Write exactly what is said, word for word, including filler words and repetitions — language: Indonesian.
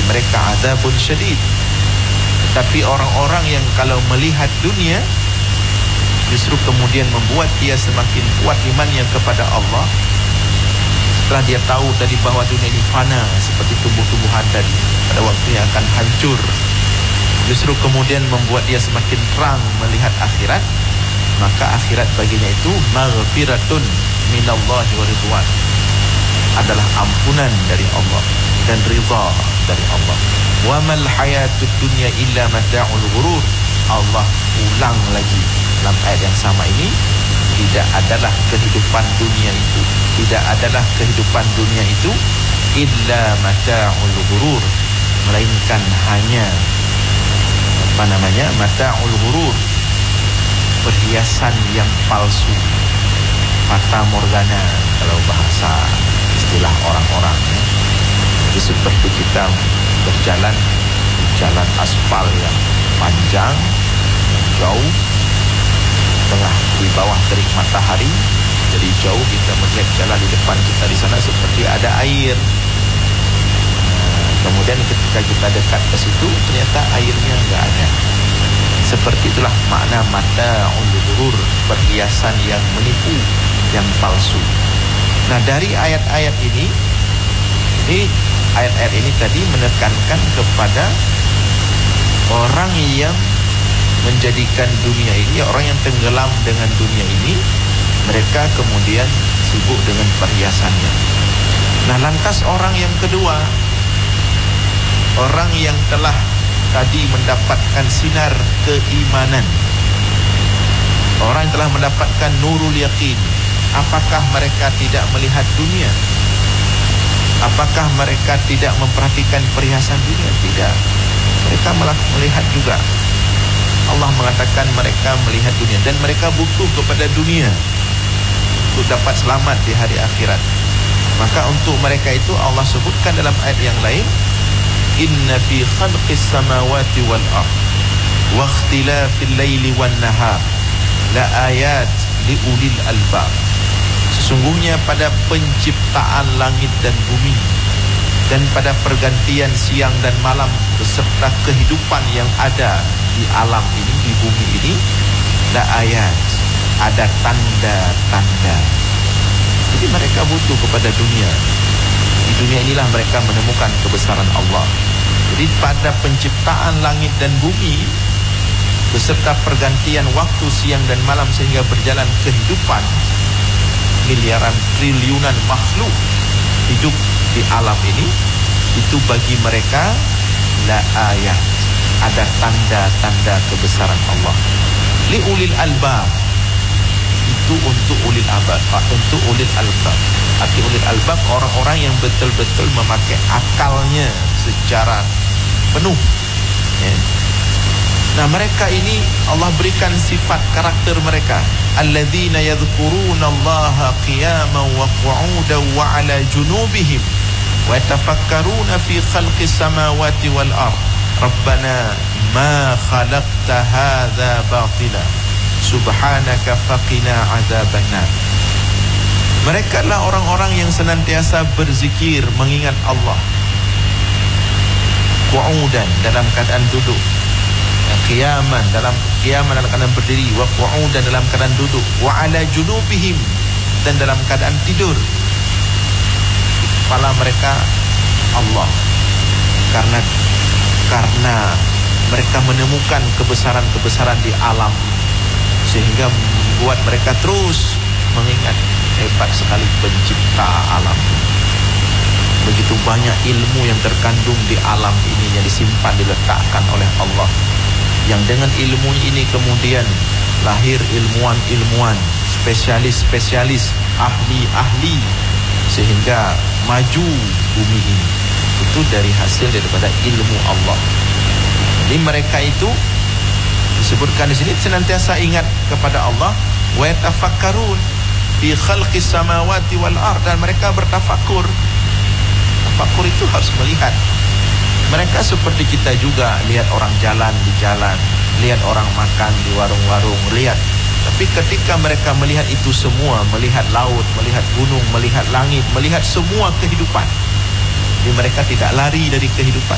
mereka azabun syadid. Tapi orang-orang yang kalau melihat dunia justru kemudian membuat dia semakin kuat imannya kepada Allah. Setelah dia tahu tadi bahwa dunia ini fana seperti tumbuh-tumbuhan tadi, pada waktunya akan hancur, justru kemudian membuat dia semakin terang melihat akhirat. Maka akhirat baginya itu maghfiratun minallahi wa ridwan, adalah ampunan dari Allah dan ridha dari Allah. Wa mal hayatud dunya illa mata'ul ghurur. Allah ulang lagi dalam ayat yang sama ini, tidak adalah kehidupan dunia itu, tidak adalah kehidupan dunia itu illa mata'ul ghurur, melainkan hanya apa namanya? Mata'ul ghurur, perhiasan yang palsu, fata morgana kalau bahasa istilah orang-orang ya. Jadi seperti kita berjalan di jalan aspal yang panjang, yang jauh, tengah di bawah terik matahari. Jadi jauh kita melihat jalan di depan kita di sana seperti ada air. Nah, kemudian ketika kita dekat ke situ ternyata airnya enggak ada. Seperti itulah makna mata'ul ghurur, perhiasan yang menipu, yang palsu. Nah, dari ayat-ayat ini, ini ayat-ayat ini tadi menekankan kepada orang yang menjadikan dunia ini, orang yang tenggelam dengan dunia ini, mereka kemudian sibuk dengan perhiasannya. Nah, lantas orang yang kedua, orang yang telah tadi mendapatkan sinar keimanan, orang yang telah mendapatkan nurul yakin, apakah mereka tidak melihat dunia? Apakah mereka tidak memperhatikan perhiasan dunia? Tidak. Mereka melihat juga. Allah mengatakan mereka melihat dunia dan mereka butuh kepada dunia untuk dapat selamat di hari akhirat. Maka untuk mereka itu Allah sebutkan dalam ayat yang lain, inna fi khalqis samawati wal ardh wa ikhtilafil laili wan nahar la ayat li ulil albab. Sesungguhnya pada penciptaan langit dan bumi dan pada pergantian siang dan malam beserta kehidupan yang ada di alam ini, di bumi ini, la ayat, ada tanda-tanda. Jadi mereka butuh kepada dunia. Di dunia inilah mereka menemukan kebesaran Allah. Jadi pada penciptaan langit dan bumi beserta pergantian waktu siang dan malam sehingga berjalan kehidupan miliaran triliunan makhluk hidup di alam ini, itu bagi mereka la ayat, ada tanda-tanda kebesaran Allah. Li ulil albab, itu untuk ulil albab, untuk ulil albab. Arti ulil albab orang-orang yang betul-betul memakai akalnya secara penuh ya. Nah, mereka ini Allah berikan sifat karakter mereka, alladzina yadhkuruna Allaha qiyaman wa qu'udan wa 'ala junubihim wa yatafakkaruna fi khalqis samawati wal ardh rabbana ma khalaqta hadza batila subhanaka faqina 'adzabannar. Mereka adalah orang-orang yang senantiasa berzikir, mengingat Allah, qu'udan, dalam keadaan duduk, qiyaman, dalam qiyaman dalam keadaan berdiri, wa qu'udan, dalam keadaan duduk, wa 'ala junubihim, dan dalam keadaan tidur. Kepala mereka Allah, karena karena mereka menemukan kebesaran-kebesaran di alam sehingga membuat mereka terus mengingat hebat sekali pencipta alam. Begitu banyak ilmu yang terkandung di alam ini yang disimpan, diletakkan oleh Allah, yang dengan ilmu ini kemudian lahir ilmuwan-ilmuwan, spesialis-spesialis, ahli-ahli, sehingga maju bumi ini. Itu dari hasil daripada ilmu Allah. Jadi mereka itu disebutkan di sini senantiasa ingat kepada Allah, wa yatafakkarun fi khalqis samawati wal ardh, dan mereka bertafakur. Tafakur itu harus melihat. Mereka seperti kita juga, lihat orang jalan di jalan, lihat orang makan di warung-warung, lihat. Tapi ketika mereka melihat itu semua, melihat laut, melihat gunung, melihat langit, melihat semua kehidupan, jadi mereka tidak lari dari kehidupan.